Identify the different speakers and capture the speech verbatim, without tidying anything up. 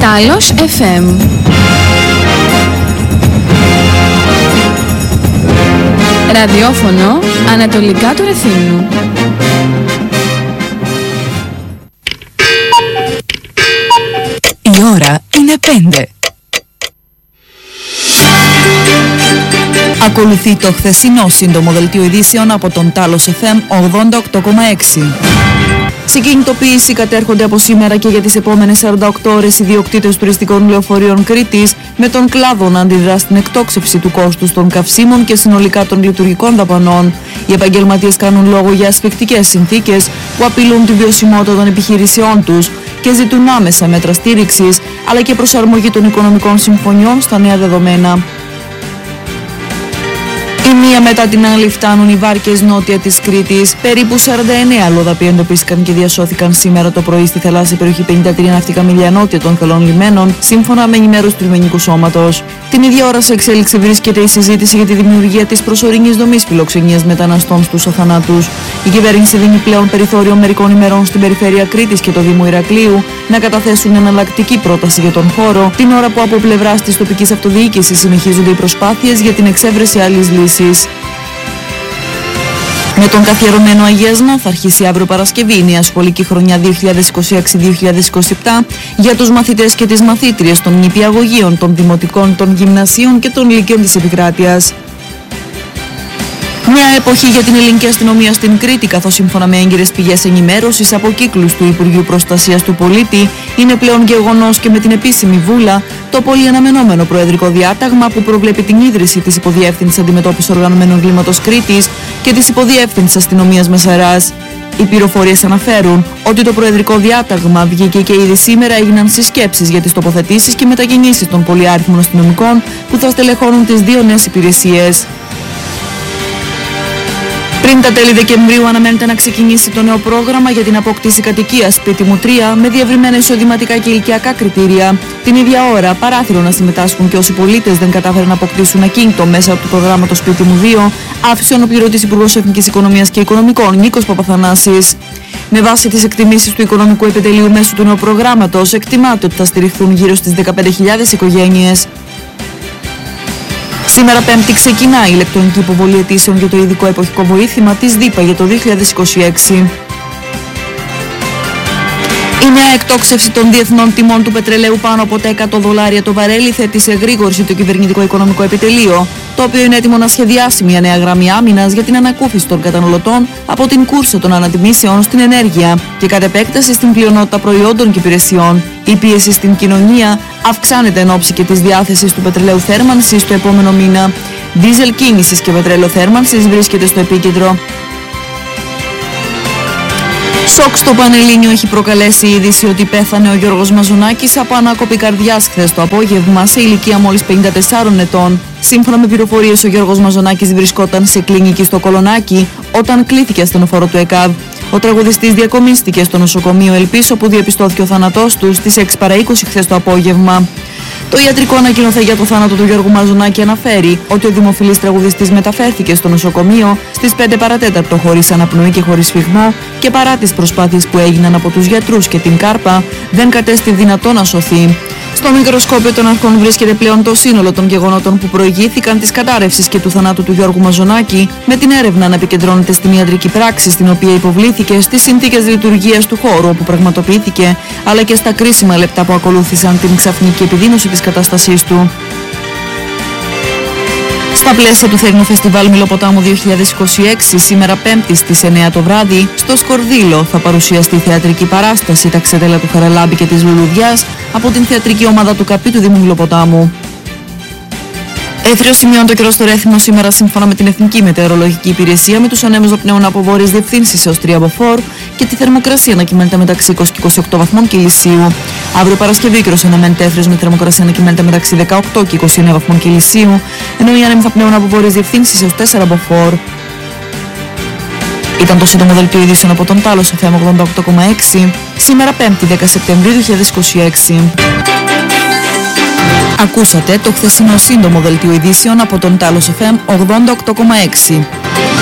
Speaker 1: Τάλος εφ εμ. Ραδιόφωνο ανατολικά του Ρεθύμνου.
Speaker 2: Η ώρα είναι πέντε. Ακολουθεί το χθεσινό σύντομο δελτίο ειδήσεων από τον Τάλος εφ εμ ογδόντα οκτώ κόμμα έξι. Σε κινητοποίηση κατέρχονται από σήμερα και για τις επόμενες σαράντα οκτώ ώρες οι ιδιοκτήτες τουριστικών λεωφορείων Κρήτης, με τον κλάδο να αντιδρά στην εκτόξευση του κόστους των καυσίμων και συνολικά των λειτουργικών δαπανών. Οι επαγγελματίες κάνουν λόγο για ασφικτικές συνθήκες που απειλούν τη βιωσιμότητα των επιχειρήσεών τους και ζητούν άμεσα μέτρα στήριξης, αλλά και προσαρμογή των οικονομικών συμφωνιών στα νέα δεδομένα. Η μία μετά την άλλη φτάνουν οι βάρκες νότια της Κρήτης. Περίπου σαράντα εννέα αλλοδαποί εντοπίστηκαν και διασώθηκαν σήμερα το πρωί στη θαλάσσια περιοχή πενήντα τρία ναυτικά μίλια νότια των θελών λιμένων, σύμφωνα με ενημέρωση του λιμενικού σώματος. Την ίδια ώρα σε εξέλιξη βρίσκεται η συζήτηση για τη δημιουργία της προσωρινής δομής φιλοξενίας μεταναστών στους αθανάτους. Η κυβέρνηση δίνει πλέον περιθώριο μερικών ημερών στην περιφέρεια Κρήτης και το Δήμο Ηρακλείου να καταθέσουν εναλλακτική πρόταση για τον χώρο, την ώρα που από πλευράς της τοπικής αυτοδιοίκησης συνεχίζονται οι προσπάθειες για την εξέβρεση άλλης λύσης. Με τον καθιερωμένο αγίασμα θα αρχίσει αύριο Παρασκευή η νέα σχολική χρονιά δύο χιλιάδες είκοσι έξι δύο χιλιάδες είκοσι επτά για τους μαθητές και τις μαθήτριες των νηπιαγωγείων, των δημοτικών, των γυμνασίων και των λυκείων της επικράτειας. Μια εποχή για την ελληνική αστυνομία στην Κρήτη, καθώς σύμφωνα με έγκυρες πηγές ενημέρωσης από κύκλους του Υπουργείου Προστασίας του Πολίτη είναι πλέον γεγονός και με την επίσημη βούλα το πολύ αναμενόμενο προεδρικό διάταγμα που προβλέπει την ίδρυση της Υποδιεύθυνσης Αντιμετώπισης Οργανωμένου Εγκλήματος Κρήτης και της Υποδιεύθυνσης Αστυνομίας Μεσαράς. Οι πληροφορίες αναφέρουν ότι το προεδρικό διάταγμα βγήκε και ήδη σήμερα έγιναν συσκέψεις για τις τοποθετήσεις και μετακινήσεις των πολυάριθμων αστυνομικών που θα στελεχώνουν τις δύο νέες υπηρεσίες. Πριν τα τέλη Δεκεμβρίου αναμένεται να ξεκινήσει το νέο πρόγραμμα για την απόκτηση κατοικίας σπίτι μου τρία με διευρυμένα εισοδηματικά και ηλικιακά κριτήρια. Την ίδια ώρα παράθυρο να συμμετάσχουν και όσοι πολίτες δεν κατάφεραν να αποκτήσουν ακίνητο μέσα από το πρόγραμμα το σπίτι μου δύο, άφησε ο αναπληρωτής Υπουργός Εθνικής Οικονομίας και Οικονομικών Νίκος Παπαθανάσης. Με βάση τις εκτιμήσεις του Οικονομικού Επιτελείου μέσω του νέου προγράμματος, εκτιμάται ότι θα στηριχθούν γύρω στις δεκαπέντε χιλιάδες οικογένειες. Σήμερα Πέμπτη ξεκινά η ηλεκτρονική υποβολή αιτήσεων για το ειδικό εποχικό βοήθημα της ΔΥΠΑ για το δύο χιλιάδες είκοσι έξι. Η νέα εκτόξευση των διεθνών τιμών του πετρελαίου πάνω από τα εκατό δολάρια το βαρέλι θέτει σε γρήγορση το Κυβερνητικό Οικονομικό Επιτελείο, το οποίο είναι έτοιμο να σχεδιάσει μια νέα γραμμή άμυνας για την ανακούφιση των καταναλωτών από την κούρσα των ανατιμήσεων στην ενέργεια και κατ' επέκταση στην πλειονότητα προϊόντων και υπηρεσιών. Η πίεση στην κοινωνία αυξάνεται εν ώψη και της διάθεσης του πετρελαίου θέρμανσης το επόμενο μήνα. Δίζελ κίνησης και πετρέλαιο θέρμανσης βρίσκεται στο επίκεντρο. Σοκ στο Πανελλήνιο έχει προκαλέσει η είδηση ότι πέθανε ο Γιώργος Μαζονάκης από ανάκοπη καρδιάς χθες το απόγευμα σε ηλικία μόλις πενήντα τεσσάρων ετών. Σύμφωνα με πληροφορίες, ο Γιώργος Μαζονάκης βρισκόταν σε κλινική στο Κολονάκι όταν κλήθηκε ασθενοφόρο του ΕΚΑΒ. Ο τραγουδιστής διακομίστηκε στο νοσοκομείο Ελπής, όπου διαπιστώθηκε ο θάνατός του στις έξι παρά είκοσι χθες το απόγευμα. Το ιατρικό ανακοινωθέ για το θάνατο του Γιώργου Μαζονάκη αναφέρει ότι ο δημοφιλής τραγουδιστής μεταφέρθηκε στο νοσοκομείο στις πέντε παρά τέταρτο χωρίς αναπνοή και χωρίς σφυγμό και παρά τις προσπάθειες που έγιναν από τους γιατρούς και την Κάρπα δεν κατέστη δυνατό να σωθεί. Στο μικροσκόπιο των αρχών βρίσκεται πλέον το σύνολο των γεγονότων που προηγήθηκαν της κατάρρευσης και του θανάτου του Γιώργου Μαζονάκη, με την έρευνα να επικεντρώνεται στην ιατρική πράξη στην οποία υποβλήθηκε, στις συνθήκες λειτουργίας του χώρου όπου πραγματοποιήθηκε, αλλά και στα κρίσιμα λεπτά που ακολούθησαν την ξαφνική επιδείνωση της κατάστασής του. Στα πλαίσια του Θερινού Φεστιβάλ Μιλοποτάμου δύο χιλιάδες είκοσι έξι, σήμερα Πέμπτη στις εννέα το βράδυ, στο Σκορδίλο θα παρουσιαστεί θεατρική παράσταση «Τα ξετέλα του Χαραλάμπη και της Λουλουδιάς» από την θεατρική ομάδα του ΚΑΠΗ του Δήμου Μιλοποτάμου. Έθριο σημειώνει το καιρό στο Ρέθυμνο σήμερα σύμφωνα με την Εθνική Μετεωρολογική Υπηρεσία, με τους ανέμους να πνέουν από βόρειες διευθύνσεις έως τρία μποφόρ και τη θερμοκρασία να κυμαίνεται μεταξύ είκοσι και είκοσι οκτώ βαθμών Κελσίου. Αύριο Παρασκευή καιρός αναμένεται έθριος με θερμοκρασία να κυμαίνεται μεταξύ δεκαοκτώ και είκοσι εννέα βαθμών Κελσίου, ενώ οι άνεμοι θα πνέουν από βόρειες διευθύνσεις έως τέσσερα μποφόρ. Ήταν το σύντομο δελτίο ειδήσεων από τον Τάλος εφ εμ ογδόντα οκτώ κόμμα έξι, σήμερα Πέμπτη δέκα Σεπτεμβρίου δύο χιλιάδες είκοσι έξι. Ακούσατε το χθεσινό σύντομο δελτίο ειδήσεων από τον Τάλος εφ εμ ογδόντα οκτώ κόμμα έξι.